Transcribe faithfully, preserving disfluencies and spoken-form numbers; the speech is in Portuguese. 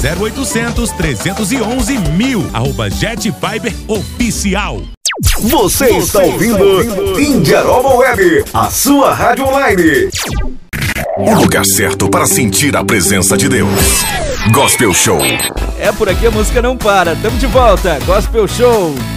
zero oitocentos, trezentos e onze, mil. Arroba Jet Fiber Oficial. Você, Você está ouvindo, ouvindo Indiaroma Web, a sua rádio online. O lugar certo para sentir a presença de Deus. Gospel Show. É por aqui, a música não para. Tamo de volta. Gospel Show.